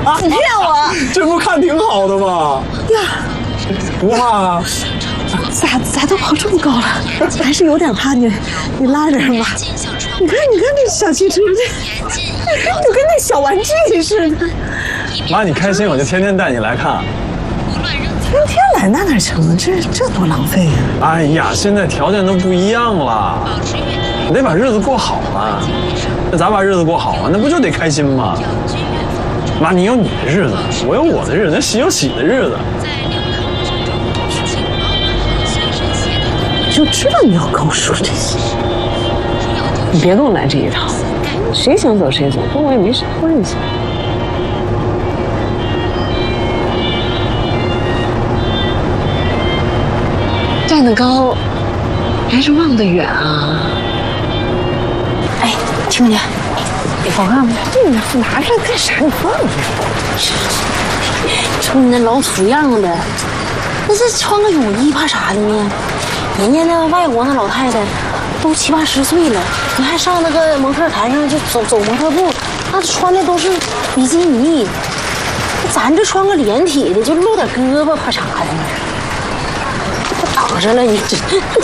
你骗我！ 这不看挺好的吗？ 呀， 不怕啊？ 咋都跑这么高了？还是有点怕你拉人吧。你看这小汽车，就跟那小玩具似的。 妈，你开心我就天天带你来看。 天天来那哪成啊？这多浪费啊！ 哎呀，现在条件都不一样了，你得把日子过好啊。那咋把日子过好啊？那不就得开心吗？妈，你有你的日子，我有我的日子，那喜有喜的日子。 就知道你要跟我说这些，你别跟我来这一套，谁想走谁走，跟我也没啥关系。站得高，还是望得远啊！哎，听见？好看吗？这你拿着干啥？你放着。 瞅你那老土样的，那是穿个泳衣怕啥的呢？人家那外国那老太太都70、80岁了，你还上那个模特台上就走模特步，那穿的都是比基尼，咱这穿个连体的就露点胳膊怕啥的呢？挡着了你这，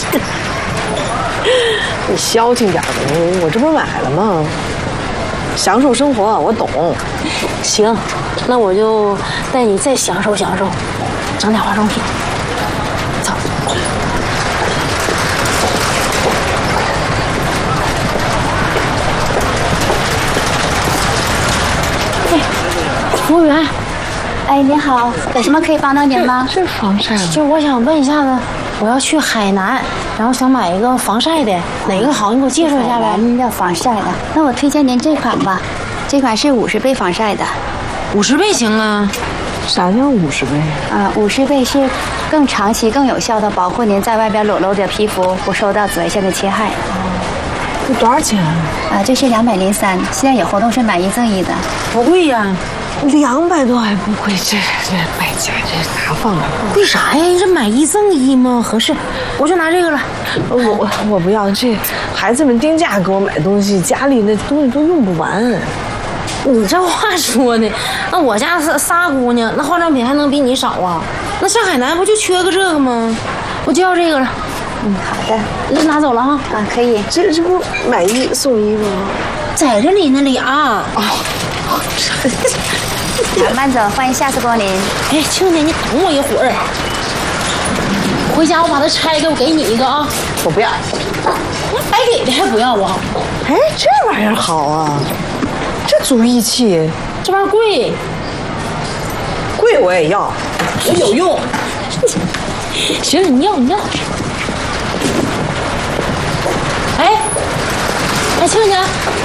你消停点吧，我这不是买了吗？享受生活，我懂。 行，那我就带你再享受享受，整点化妆品。走。哎，服务员。 哎，您好，有什么可以帮到您吗？ 这防晒吗？ 就是我想问一下子，我要去海南，然后想买一个防晒的，哪个好？你给我介绍一下呗。 要防晒的，那我推荐您这款吧，这款是50倍防晒的。 50倍行啊？ 啥叫50倍？ 50倍是更长期、更有效的保护您在外边裸露的皮肤不受到紫外线的侵害。 这多少钱啊？ 这是203，现在有活动是买1赠1的。 不贵呀。 200多还不贵，这败家，这哪放啊？ 贵啥呀？这买1赠1吗？合适，我就拿这个了。 我不要，这孩子们定价给我买东西，家里那东西都用不完。 你这话说的，那我家仨姑娘，那化妆品还能比你少啊？那上海南不就缺个这个吗？我就要这个了。 好的， 那拿走了哈。 可以。 这不买1送1吗？ 在这里呢俩。 慢走，欢迎下次光临。 哎，庆姐，你等我一会儿，回家我把它拆开，我给你一个啊。 我不要。 那白给的还不要啊？ 哎，这玩意儿好啊，这足义气， 这玩意儿贵， 贵我也要， 有用。行，你要。哎，庆姐，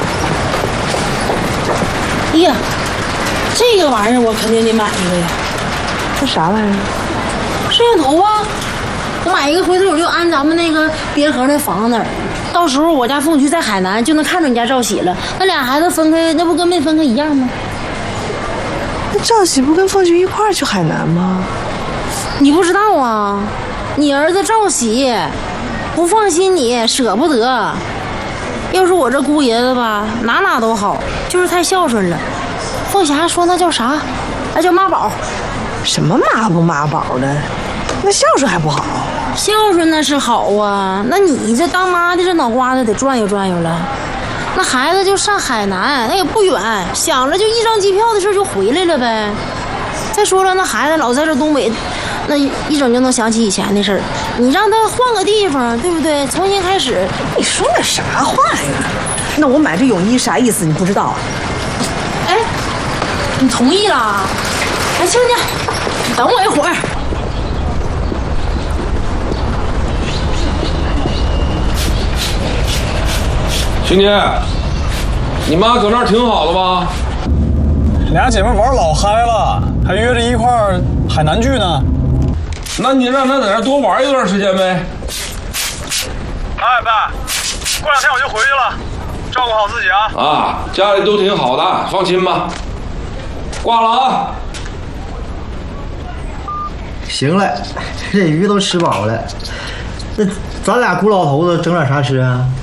哎呀，这个玩意儿我肯定得买一个呀。 这啥玩意儿？ 摄像头啊！我买一个，回头我就安咱们那个边河那房子那儿。到时候我家凤菊在海南就能看着你家赵喜了。那俩孩子分开，那不跟没分开一样吗？ 那赵喜不跟凤菊一块儿去海南吗？ 你不知道啊？你儿子赵喜不放心你，舍不得。要是我这姑爷子吧，哪都好，就是太孝顺了。凤霞说那叫啥？那叫妈宝。 什么妈不妈宝的？那孝顺还不好？ 孝顺那是好啊，那你这当妈的这脑瓜子得转悠转悠了。那孩子就上海南，那也不远，想着就1张机票的事就回来了呗。再说了，那孩子老在这东北，那一整就能想起以前的事儿。你让他换个地方，对不对？重新开始。 你说那啥话呀？那我买这泳衣啥意思？你不知道啊？ 哎，你同意了？哎，亲家，你等我一会儿。 兄弟，你妈搁那儿挺好的吧？ 俩姐妹玩老嗨了，还约着一块儿海南剧呢。 那你让她在这儿多玩一段时间呗。 哎，爸，过2天我就回去了，照顾好自己啊。 啊，家里都挺好的，放心吧。挂了啊。 行了，这鱼都吃饱了，那咱俩孤老头子整点啥吃啊？